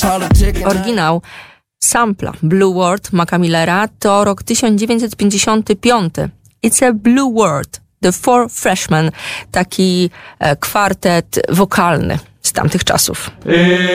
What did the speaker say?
Oryginał sampla Blue World Maca Millera to rok 1955. It's a Blue World, The Four Freshmen, taki kwartet wokalny z tamtych czasów.